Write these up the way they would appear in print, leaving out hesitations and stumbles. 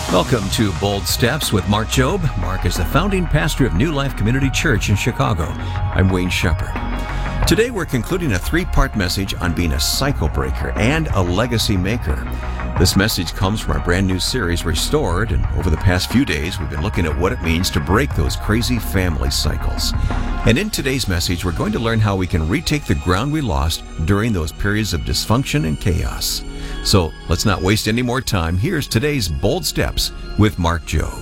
Welcome to Bold Steps with Mark Jobe. Mark is the founding pastor of New Life Community Church in Chicago. I'm Wayne Shepherd. Today we're concluding a three-part message on being a cycle breaker and a legacy maker. This message comes from our brand new series, Restored, and over the past few days we've been looking at what it means to break those crazy family cycles. And in today's message we're going to learn how we can retake the ground we lost during those periods of dysfunction and chaos. So let's not waste any more time. Here's today's Bold Steps with Mark Jobe.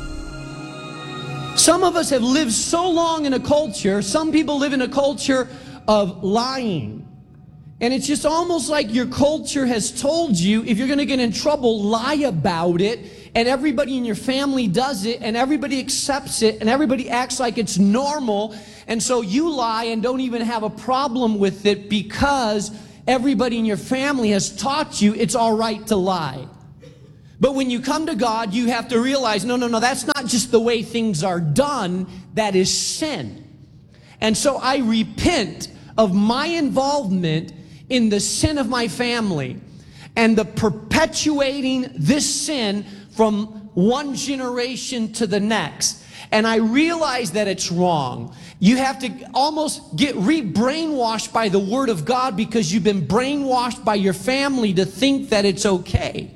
Some of us have lived so long in a culture, some people live in a culture of lying. And it's just almost like your culture has told you, if you're going to get in trouble, lie about it. And everybody in your family does it, and everybody accepts it, and everybody acts like it's normal. And so you lie and don't even have a problem with it because everybody in your family has taught you it's all right to lie. But when you come to God, you have to realize, no, that's not just the way things are done. That is sin. And so I repent of my involvement in the sin of my family and the perpetuating this sin from one generation to the next. And I realize that it's wrong. You have to almost get re-brainwashed by the Word of God because you've been brainwashed by your family to think that it's okay.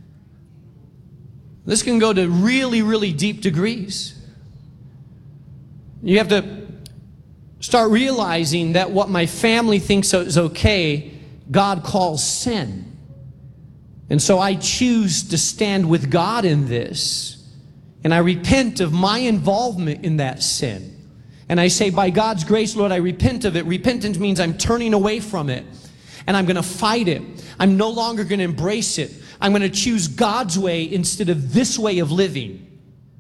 This can go to really, really deep degrees. You have to start realizing that what my family thinks is okay, God calls sin. And so I choose to stand with God in this. And I repent of my involvement in that sin. And I say, by God's grace, Lord, I repent of it. Repentance means I'm turning away from it. And I'm going to fight it. I'm no longer going to embrace it. I'm going to choose God's way instead of this way of living.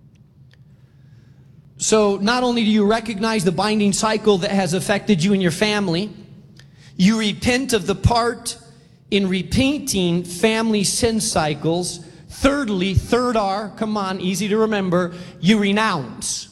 So not only do you recognize the binding cycle that has affected you and your family, you repent of the part in repeating family sin cycles. Thirdly, third R, come on, easy to remember, you renounce.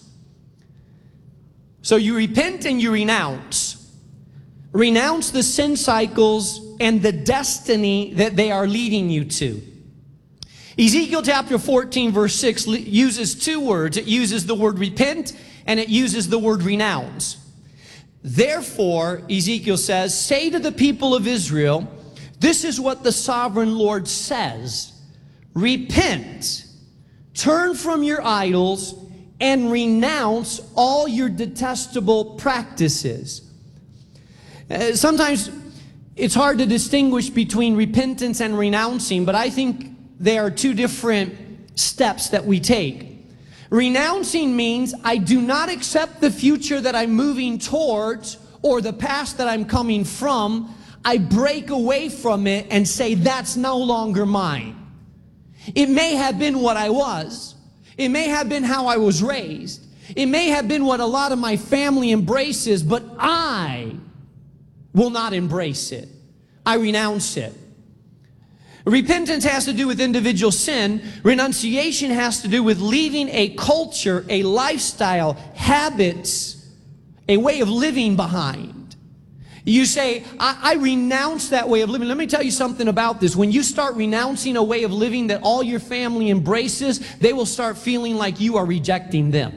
So you repent and you renounce. Renounce the sin cycles and the destiny that they are leading you to. Ezekiel chapter 14 verse 6 uses two words. It uses the word repent and it uses the word renounce. Therefore, Ezekiel says, say to the people of Israel, this is what the sovereign Lord says. Repent, turn from your idols, and renounce all your detestable practices. Sometimes it's hard to distinguish between repentance and renouncing, but I think they are two different steps that we take. Renouncing means I do not accept the future that I'm moving towards or the past that I'm coming from. I break away from it and say that's no longer mine. It may have been what I was. It may have been how I was raised. It may have been what a lot of my family embraces, but I will not embrace it. I renounce it. Repentance has to do with individual sin. Renunciation has to do with leaving a culture, a lifestyle, habits, a way of living behind. You say, I renounce that way of living. Let me tell you something about this. When you start renouncing a way of living that all your family embraces, they will start feeling like you are rejecting them.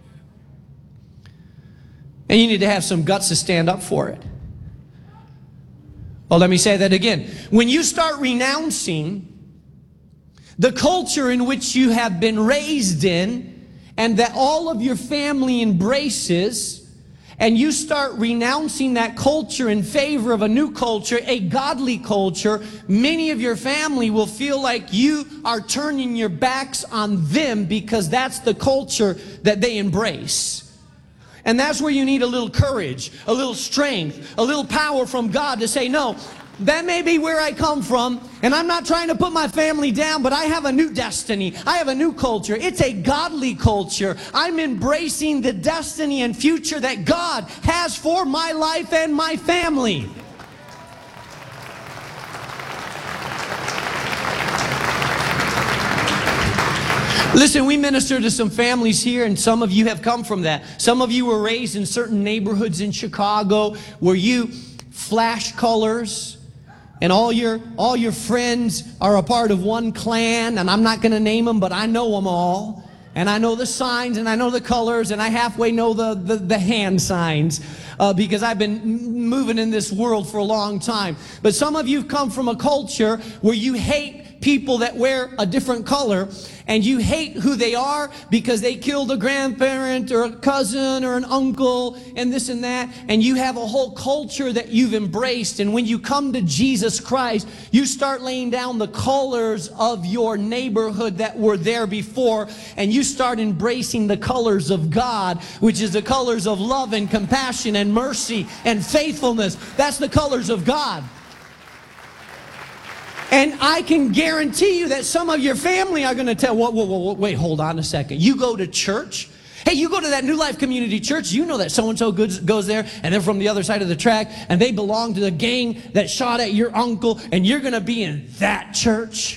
And you need to have some guts to stand up for it. Well, let me say that again. When you start renouncing the culture in which you have been raised in and that all of your family embraces, and you start renouncing that culture in favor of a new culture, a godly culture, many of your family will feel like you are turning your backs on them because that's the culture that they embrace. And that's where you need a little courage, a little strength, a little power from God to say, no, that may be where I come from, and I'm not trying to put my family down, but I have a new destiny. I have a new culture. It's a godly culture. I'm embracing the destiny and future that God has for my life and my family. Listen, we minister to some families here, and some of you have come from that. Some of you were raised in certain neighborhoods in Chicago where you flash colors. and all your friends are a part of one clan, and I'm not going to name them, but I know them all. And I know the signs, and I know the colors, and I halfway know the hand signs because I've been moving in this world for a long time. But some of you come from a culture where you hate people that wear a different color, and you hate who they are because they killed a grandparent or a cousin or an uncle and this and that, and you have a whole culture that you've embraced. And when you come to Jesus Christ, you start laying down the colors of your neighborhood that were there before, and you start embracing the colors of God, which is the colors of love and compassion and mercy and faithfulness. That's the colors of God. And I can guarantee you that some of your family are going to tell, whoa, wait, hold on a second. You go to church? Hey, you go to that New Life Community Church, you know that so-and-so goes there, and they're from the other side of the track, and they belong to the gang that shot at your uncle, and you're going to be in that church?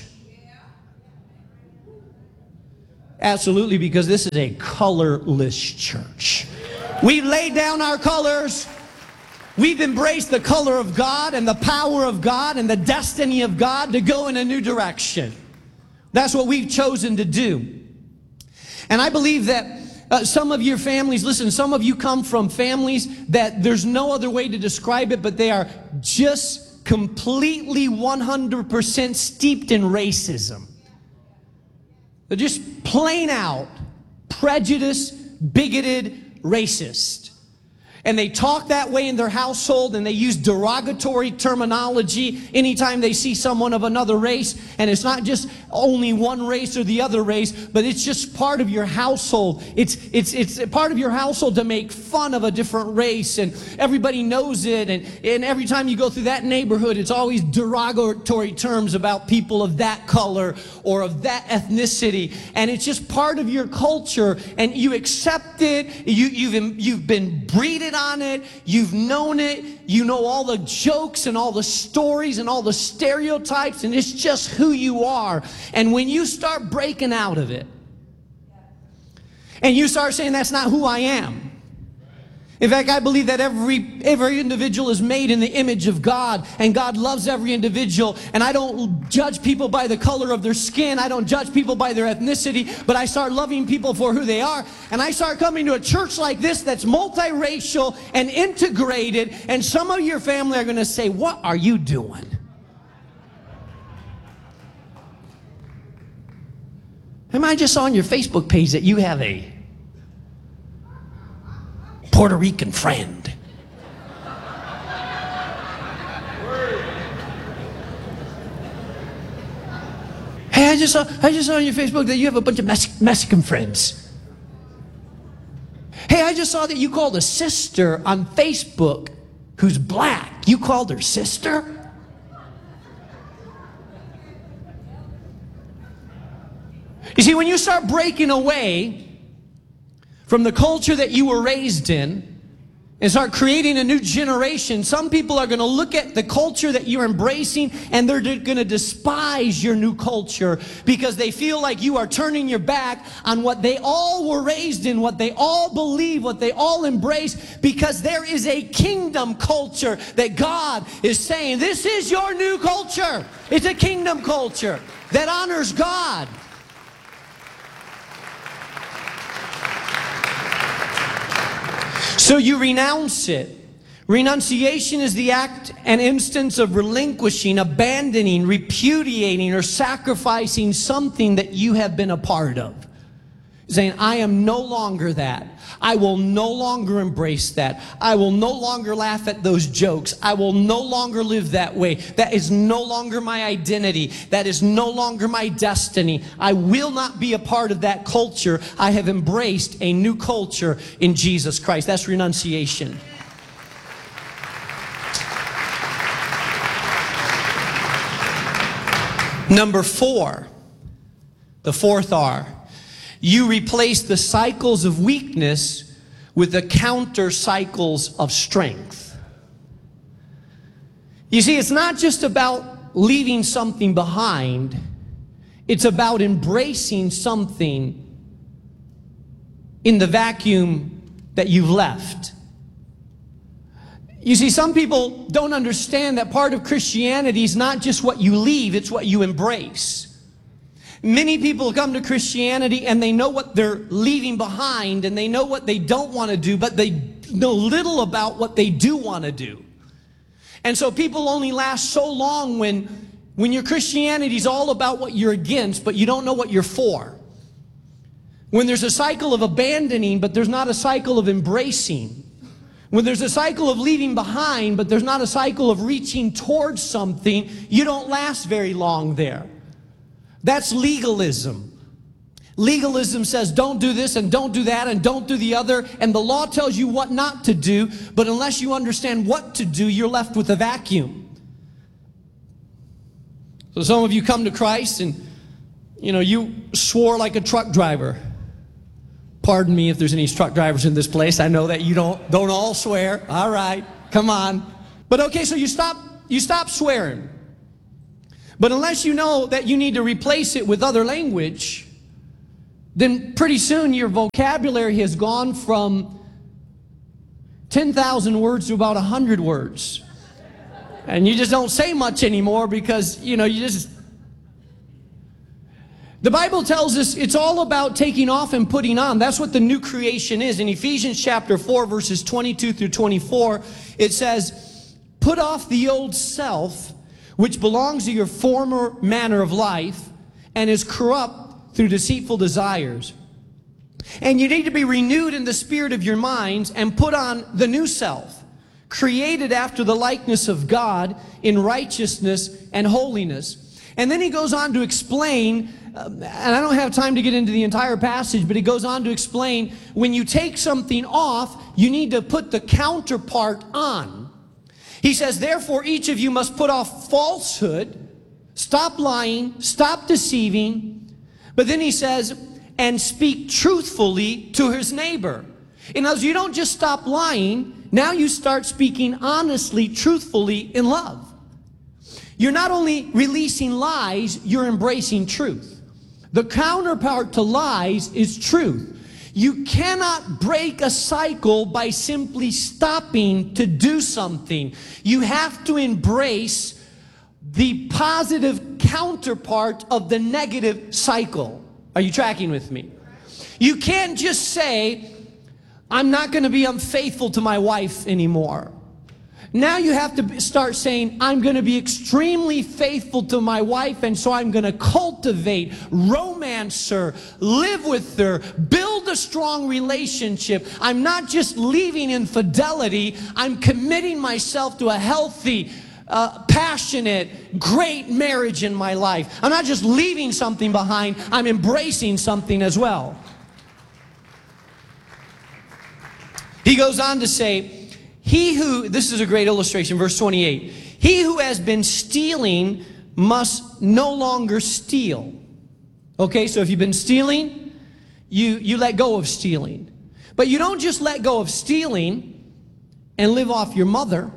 Absolutely, because this is a colorless church. We laid down our colors. We've embraced the color of God and the power of God and the destiny of God to go in a new direction. That's what we've chosen to do. And I believe that some of your families, listen, some of you come from families that there's no other way to describe it, but they are just completely 100% steeped in racism. They're just plain out prejudiced, bigoted, racist. And they talk that way in their household, and they use derogatory terminology anytime they see someone of another race. And it's not just only one race or the other race, but it's just part of your household. It's part of your household to make fun of a different race, and everybody knows it. And every time you go through that neighborhood, it's always derogatory terms about people of that color or of that ethnicity. And it's just part of your culture, and you accept it. You've been breeded on it, you've known it, you know all the jokes and all the stories and all the stereotypes, and it's just who you are. And when you start breaking out of it, and you start saying, that's not who I am. In fact, I believe that every individual is made in the image of God, and God loves every individual. And I don't judge people by the color of their skin. I don't judge people by their ethnicity, but I start loving people for who they are. And I start coming to a church like this that's multiracial and integrated. And some of your family are going to say, what are you doing? I just saw on your Facebook page that you have a Puerto Rican friend. Hey, I just saw on your Facebook that you have a bunch of Mexican friends. Hey, I just saw that you called a sister on Facebook who's black. You called her sister? You see, when you start breaking away from the culture that you were raised in and start creating a new generation, some people are going to look at the culture that you're embracing, and they're going to despise your new culture because they feel like you are turning your back on what they all were raised in, what they all believe, what they all embrace, because there is a kingdom culture that God is saying, this is your new culture. It's a kingdom culture that honors God. So you renounce it. Renunciation is the act and instance of relinquishing, abandoning, repudiating, or sacrificing something that you have been a part of. Saying, I am no longer that. I will no longer embrace that. I will no longer laugh at those jokes. I will no longer live that way. That is no longer my identity. That is no longer my destiny. I will not be a part of that culture. I have embraced a new culture in Jesus Christ. That's renunciation. Number 4, the fourth R. You replace the cycles of weakness with the counter cycles of strength. You see, it's not just about leaving something behind. It's about embracing something in the vacuum that you've left. You see, some people don't understand that part of Christianity is not just what you leave, it's what you embrace. Many people come to Christianity and they know what they're leaving behind and they know what they don't want to do, but they know little about what they do want to do. And so people only last so long when your Christianity is all about what you're against, but you don't know what you're for. When there's a cycle of abandoning, but there's not a cycle of embracing. When there's a cycle of leaving behind, but there's not a cycle of reaching towards something, you don't last very long there. That's legalism. Legalism says don't do this and don't do that and don't do the other, and the law tells you what not to do, but unless you understand what to do, you're left with a vacuum. So some of you come to Christ and, you swore like a truck driver. Pardon me if there's any truck drivers in this place. I know that you don't all swear. All right, come on. But okay, so you stop swearing. But unless you know that you need to replace it with other language, then pretty soon your vocabulary has gone from 10,000 words to about 100 words. And you just don't say much anymore because, the Bible tells us it's all about taking off and putting on. That's what the new creation is. In Ephesians chapter 4, verses 22 through 24, it says, put off the old self, which belongs to your former manner of life and is corrupt through deceitful desires. And you need to be renewed in the spirit of your minds and put on the new self, created after the likeness of God in righteousness and holiness. And then he goes on to explain, and I don't have time to get into the entire passage, but he goes on to explain, when you take something off, you need to put the counterpart on. He says, therefore, each of you must put off falsehood, stop lying, stop deceiving. But then he says, and speak truthfully to his neighbor. In other words, you don't just stop lying, now you start speaking honestly, truthfully, in love. You're not only releasing lies, you're embracing truth. The counterpart to lies is truth. You cannot break a cycle by simply stopping to do something. You have to embrace the positive counterpart of the negative cycle. Are you tracking with me? You can't just say, I'm not going to be unfaithful to my wife anymore. Now you have to start saying, I'm going to be extremely faithful to my wife, and so I'm going to cultivate, romance her, live with her, build a strong relationship. I'm not just leaving infidelity, I'm committing myself to a healthy, passionate, great marriage in my life. I'm not just leaving something behind, I'm embracing something as well. He goes on to say, this is a great illustration, verse 28. He who has been stealing must no longer steal. Okay, so if you've been stealing, you let go of stealing. But you don't just let go of stealing and live off your mother.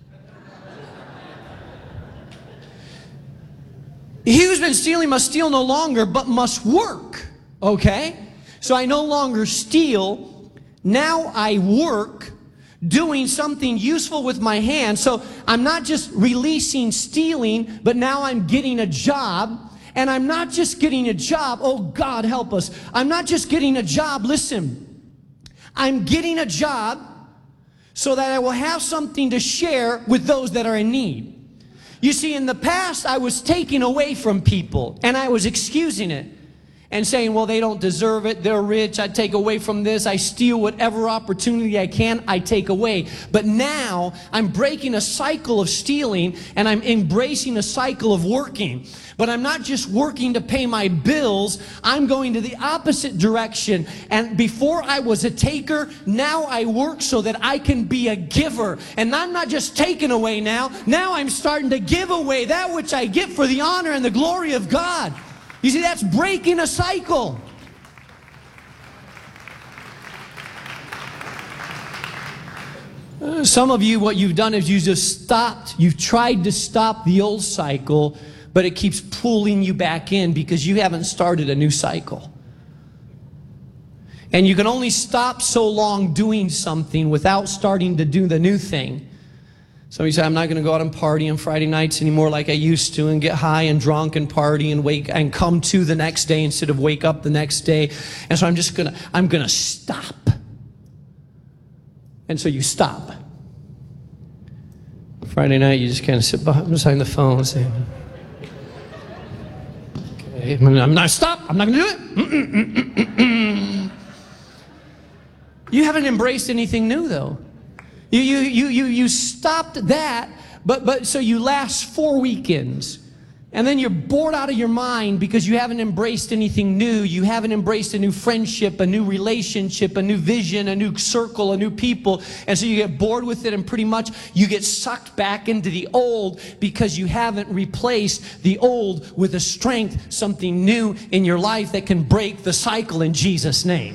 He who's been stealing must steal no longer, but must work. Okay? So I no longer steal, now I work, doing something useful with my hands. So I'm not just releasing stealing, but now I'm getting a job. And I'm not just getting a job. Oh, God, help us. I'm not just getting a job. Listen, I'm getting a job so that I will have something to share with those that are in need. You see, in the past, I was taking away from people, and I was excusing it and saying, well, they don't deserve it, they're rich, I take away from this, I steal whatever opportunity I can, I take away. But now, I'm breaking a cycle of stealing, and I'm embracing a cycle of working. But I'm not just working to pay my bills, I'm going to the opposite direction. And before I was a taker, now I work so that I can be a giver. And I'm not just taking away now I'm starting to give away that which I get for the honor and the glory of God. You see, that's breaking a cycle. Some of you, what you've done is you just stopped. You've tried to stop the old cycle, but it keeps pulling you back in because you haven't started a new cycle. And you can only stop so long doing something without starting to do the new thing Some of you say, I'm not going to go out and party on Friday nights anymore like I used to and get high and drunk and party and wake and come to the next day instead of wake up the next day. And so I'm going to stop. And so you stop. Friday night, you just kind of sit beside the phone and say, okay, I'm not stop. I'm not going to do it. You haven't embraced anything new, though. You stopped that, but so you last 4 weekends, and then you're bored out of your mind because you haven't embraced anything new. You haven't embraced a new friendship, a new relationship, a new vision, a new circle, a new people, and so you get bored with it, and pretty much you get sucked back into the old because you haven't replaced the old with a strength, something new in your life that can break the cycle in Jesus' name.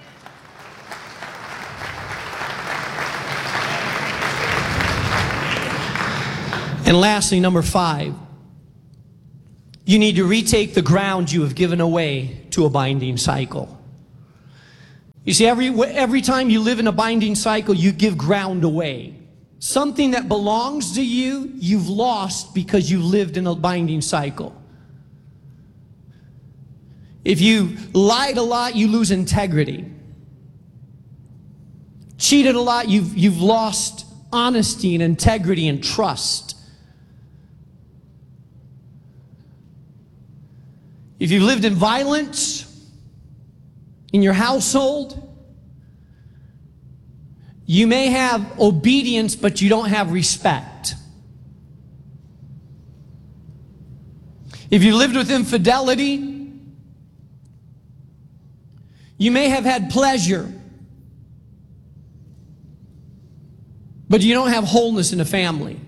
And lastly, number 5, you need to retake the ground you have given away to a binding cycle. You see, every time you live in a binding cycle, you give ground away. Something that belongs to you, you've lost because you lived in a binding cycle. If you lied a lot, you lose integrity. Cheated a lot, you've lost honesty and integrity and trust. If you've lived in violence in your household, you may have obedience, but you don't have respect. If you lived with infidelity, you may have had pleasure, but you don't have wholeness in a family.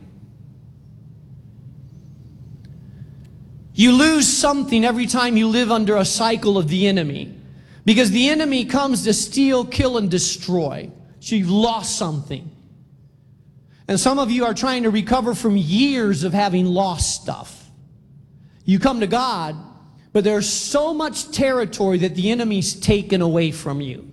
You lose something every time you live under a cycle of the enemy, because the enemy comes to steal, kill, and destroy. So you've lost something. And some of you are trying to recover from years of having lost stuff. You come to God, but there's so much territory that the enemy's taken away from you,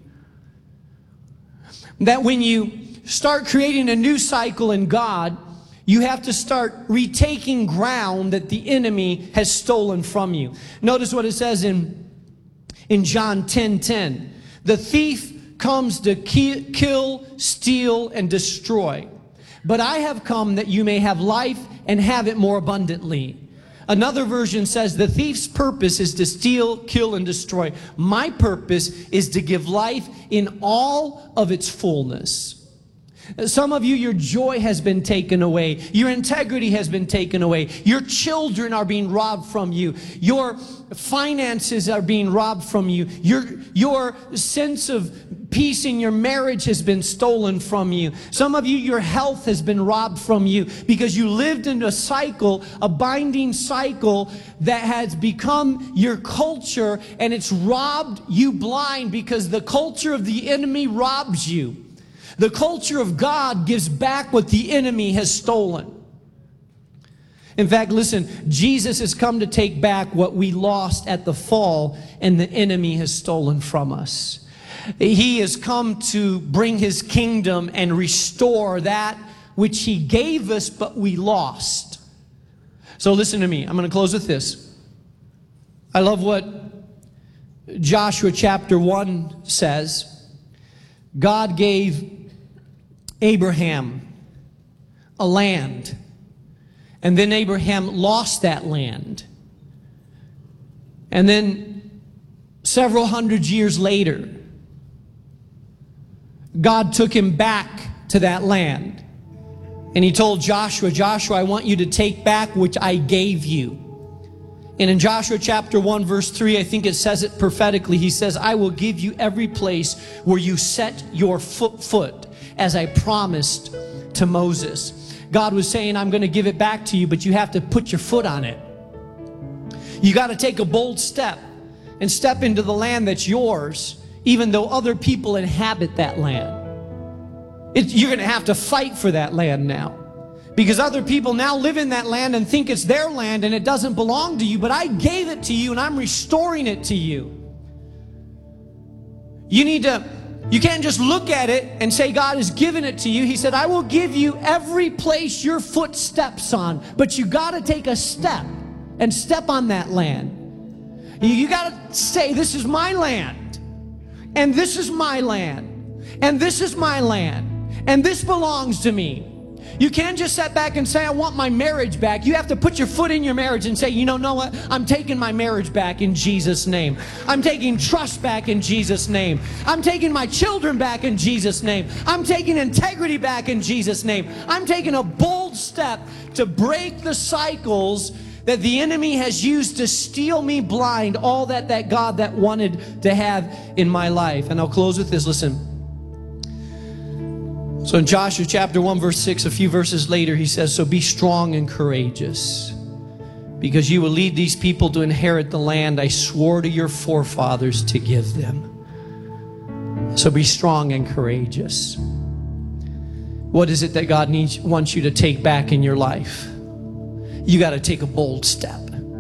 that when you start creating a new cycle in God, you have to start retaking ground that the enemy has stolen from you. Notice what it says in John 10:10. The thief comes to kill, steal, and destroy. But I have come that you may have life and have it more abundantly. Another version says the thief's purpose is to steal, kill, and destroy. My purpose is to give life in all of its fullness. Some of you, your joy has been taken away. Your integrity has been taken away. Your children are being robbed from you. Your finances are being robbed from you. Your sense of peace in your marriage has been stolen from you. Some of you, your health has been robbed from you because you lived in a cycle, a binding cycle that has become your culture, and it's robbed you blind because the culture of the enemy robs you. The culture of God gives back what the enemy has stolen. In fact, listen, Jesus has come to take back what we lost at the fall and the enemy has stolen from us. He has come to bring his kingdom and restore that which he gave us but we lost. So listen to me. I'm going to close with this. I love what Joshua chapter 1 says. God gave Abraham a land, and then Abraham lost that land. And then several hundred years later, God took him back to that land. And he told Joshua, Joshua, I want you to take back which I gave you. And in Joshua chapter 1, verse 3, I think it says it prophetically. He says, I will give you every place where you set your foot, as I promised to Moses. God was saying, I'm going to give it back to you, but you have to put your foot on it. You got to take a bold step and step into the land that's yours, even though other people inhabit that land. You're going to have to fight for that land now, because other people now live in that land and think it's their land and it doesn't belong to you, but I gave it to you and I'm restoring it to you. You need to You can't just look at it and say God has given it to you. He said, I will give you every place your foot steps on, but you got to take a step and step on that land. You got to say, this is my land, and this is my land, and this is my land, and this belongs to me. You can't just sit back and say, I want my marriage back. You have to put your foot in your marriage and say, you know what? I'm taking my marriage back in Jesus' name. I'm taking trust back in Jesus' name. I'm taking my children back in Jesus' name. I'm taking integrity back in Jesus' name. I'm taking a bold step to break the cycles that the enemy has used to steal me blind, all that God that wanted to have in my life. And I'll close with this. Listen. So in Joshua chapter 1, verse 6, a few verses later, he says, so be strong and courageous, because you will lead these people to inherit the land I swore to your forefathers to give them. So be strong and courageous. What is it that God wants you to take back in your life? You got to take a bold step.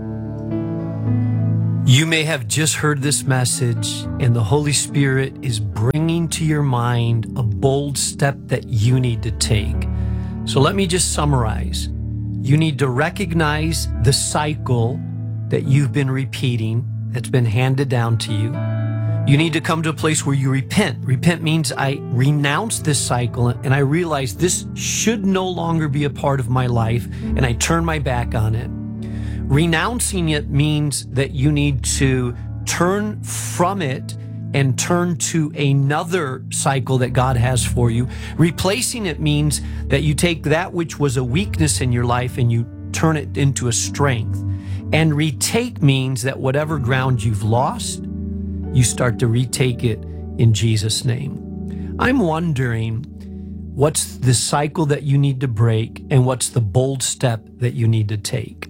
You may have just heard this message, and the Holy Spirit is bringing to your mind a bold step that you need to take. So let me just summarize. You need to recognize the cycle that you've been repeating, that's been handed down to you. You need to come to a place where you repent. Repent means I renounce this cycle, and I realize this should no longer be a part of my life, and I turn my back on it. Renouncing it means that you need to turn from it and turn to another cycle that God has for you. Replacing it means that you take that which was a weakness in your life and you turn it into a strength. And retake means that whatever ground you've lost, you start to retake it in Jesus' name. I'm wondering, what's the cycle that you need to break, and what's the bold step that you need to take?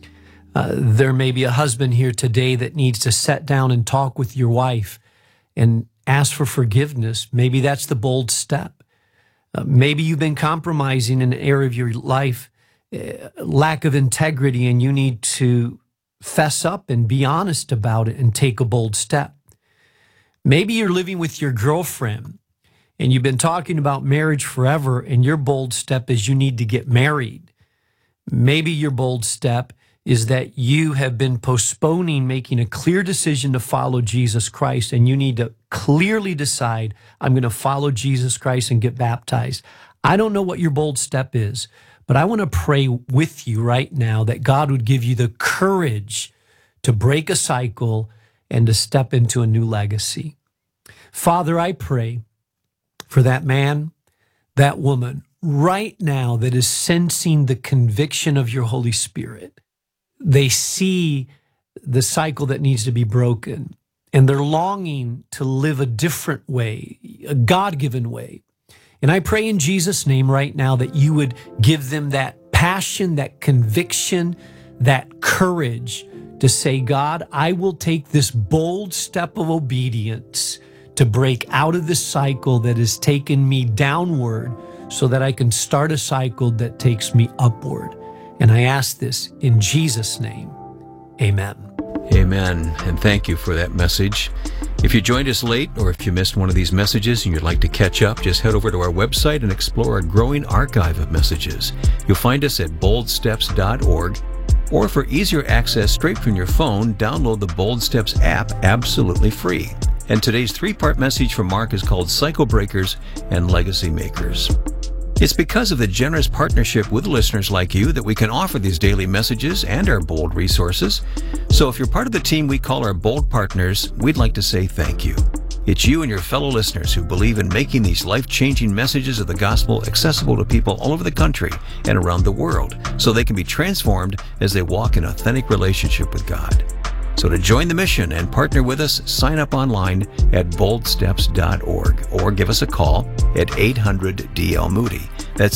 There may be a husband here today that needs to sit down and talk with your wife and ask for forgiveness. Maybe that's the bold step. Maybe you've been compromising in an area of your life, lack of integrity, and you need to fess up and be honest about it and take a bold step. Maybe you're living with your girlfriend and you've been talking about marriage forever, and your bold step is you need to get married. Maybe your bold step is that you have been postponing making a clear decision to follow Jesus Christ, and you need to clearly decide, I'm going to follow Jesus Christ and get baptized. I don't know what your bold step is, but I want to pray with you right now that God would give you the courage to break a cycle and to step into a new legacy. Father, I pray for that man, that woman right now that is sensing the conviction of your Holy Spirit. They see the cycle that needs to be broken, and they're longing to live a different way, a God-given way. And I pray in Jesus' name right now that you would give them that passion, that conviction, that courage to say, God, I will take this bold step of obedience to break out of this cycle that has taken me downward so that I can start a cycle that takes me upward. And I ask this in Jesus' name, amen. Amen, and thank you for that message. If you joined us late, or if you missed one of these messages and you'd like to catch up, just head over to our website and explore our growing archive of messages. You'll find us at boldsteps.org, or for easier access straight from your phone, download the Bold Steps app absolutely free. And today's 3-part message from Mark is called Cycle Breakers and Legacy Makers. It's because of the generous partnership with listeners like you that we can offer these daily messages and our bold resources. So if you're part of the team we call our Bold Partners, we'd like to say thank you. It's you and your fellow listeners who believe in making these life-changing messages of the gospel accessible to people all over the country and around the world, so they can be transformed as they walk in authentic relationship with God. So to join the mission and partner with us, sign up online at boldsteps.org or give us a call at 800-DL-MOODY. That's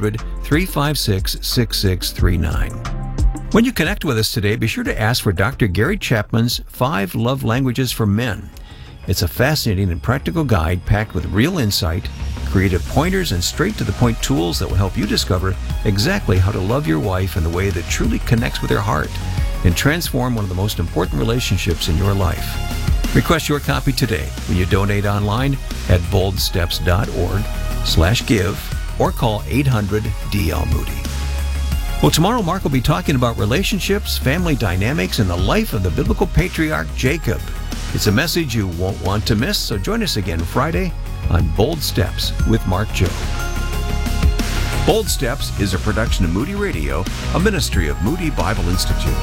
800-356-6639. When you connect with us today, be sure to ask for Dr. Gary Chapman's 5 Love Languages for Men. It's a fascinating and practical guide packed with real insight, creative pointers, and straight-to-the-point tools that will help you discover exactly how to love your wife in the way that truly connects with her heart and transform one of the most important relationships in your life. Request your copy today when you donate online at boldsteps.org/give or call 800-DL Moody. Well, tomorrow Mark will be talking about relationships, family dynamics, and the life of the biblical patriarch Jacob. It's a message you won't want to miss, so join us again Friday on Bold Steps with Mark Jobe. Bold Steps is a production of Moody Radio, a ministry of Moody Bible Institute.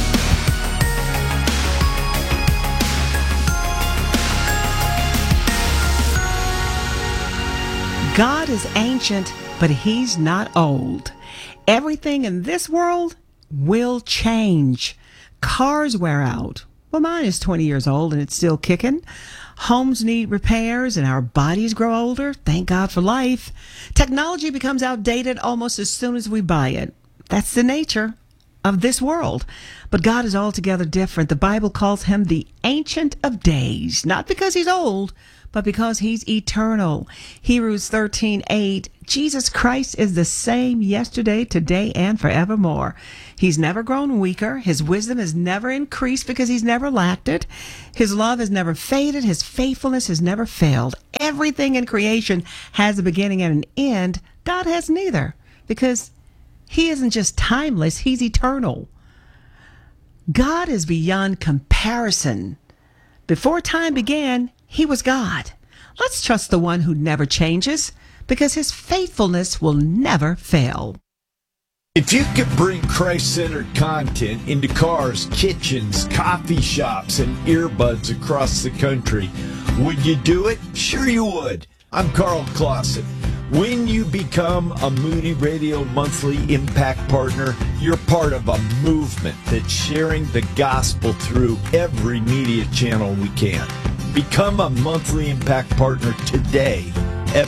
God is ancient, but He's not old. Everything in this world will change. Cars wear out. Well, mine is 20 years old and it's still kicking. Homes need repairs and our bodies grow older. Thank God for life. Technology becomes outdated almost as soon as we buy it. That's the nature of this world. But God is altogether different. The Bible calls Him the Ancient of Days, not because He's old, but because He's eternal. Hebrews 13:8, Jesus Christ is the same yesterday, today, and forevermore. He's never grown weaker. His wisdom has never increased because He's never lacked it. His love has never faded. His faithfulness has never failed. Everything in creation has a beginning and an end. God has neither, because He isn't just timeless, He's eternal. God is beyond comparison. Before time began, He was God. Let's trust the one who never changes, because His faithfulness will never fail. If you could bring Christ-centered content into cars, kitchens, coffee shops, and earbuds across the country, would you do it? Sure you would. I'm Carl Clausen. When you become a Moody Radio Monthly Impact Partner, you're part of a movement that's sharing the gospel through every media channel we can. Become a Monthly Impact Partner today at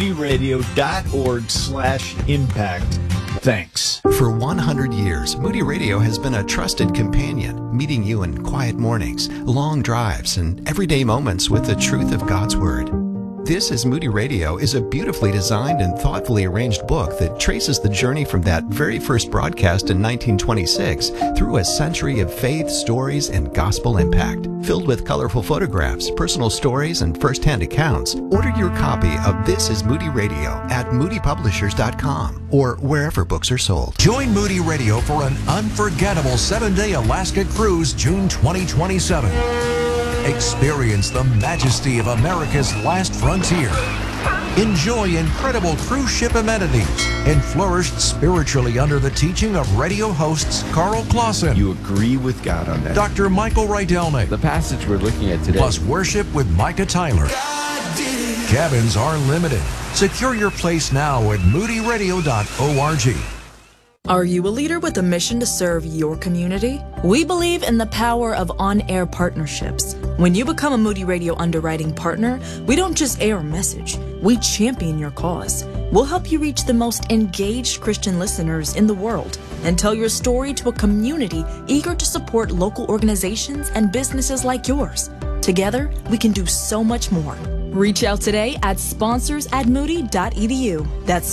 moodyradio.org/impact. Thanks. For 100 years, Moody Radio has been a trusted companion, meeting you in quiet mornings, long drives, and everyday moments with the truth of God's Word. This is Moody Radio is a beautifully designed and thoughtfully arranged book that traces the journey from that very first broadcast in 1926 through a century of faith, stories, and gospel impact. Filled with colorful photographs, personal stories, and first-hand accounts, order your copy of This is Moody Radio at moodypublishers.com or wherever books are sold. Join Moody Radio for an unforgettable 7-day Alaska cruise June 2027. Experience the majesty of America's last frontier. Enjoy incredible cruise ship amenities and flourish spiritually under the teaching of radio hosts Carl Clausen. You agree with God on that? Dr. Michael Rydelnik. The passage we're looking at today. Plus worship with Micah Tyler. Cabins are limited. Secure your place now at moodyradio.org. Are you a leader with a mission to serve your community? We believe in the power of on-air partnerships. When you become a Moody Radio underwriting partner, we don't just air a message, we champion your cause. We'll help you reach the most engaged Christian listeners in the world and tell your story to a community eager to support local organizations and businesses like yours. Together, we can do so much more. Reach out today at sponsors@moody.edu. That's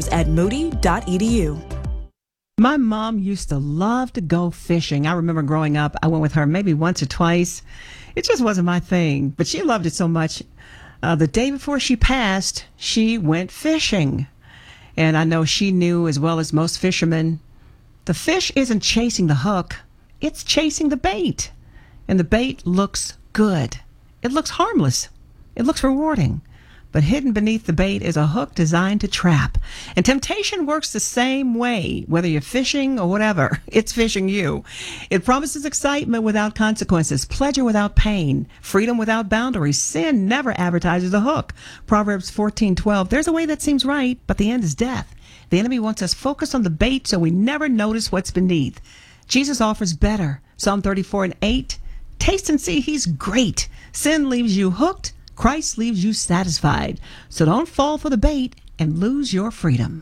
sponsors@moody.edu. My mom used to love to go fishing. I remember growing up, I went with her maybe once or twice. It just wasn't my thing, but she loved it so much. The day before she passed, she went fishing. And I know she knew, as well as most fishermen, the fish isn't chasing the hook, it's chasing the bait. And the bait looks good. It looks harmless. It looks rewarding. But hidden beneath the bait is a hook designed to trap. And temptation works the same way, whether you're fishing or whatever. It's fishing you. It promises excitement without consequences, pleasure without pain, freedom without boundaries. Sin never advertises a hook. Proverbs 14:12, there's a way that seems right, but the end is death. The enemy wants us focused on the bait so we never notice what's beneath. Jesus offers better. Psalm 34:8, taste and see He's great. Sin leaves you hooked. Christ leaves you satisfied. So don't fall for the bait and lose your freedom.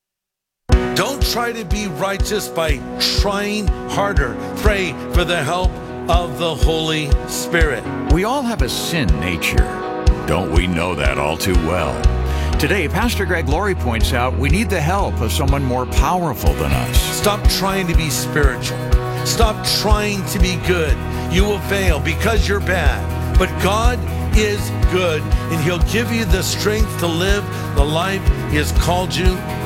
Don't try to be righteous by trying harder. Pray for the help of the Holy Spirit. We all have a sin nature. Don't we know that all too well? Today, Pastor Greg Laurie points out we need the help of someone more powerful than us. Stop trying to be spiritual. Stop trying to be good. You will fail because you're bad. But God is good, and He'll give you the strength to live the life He has called you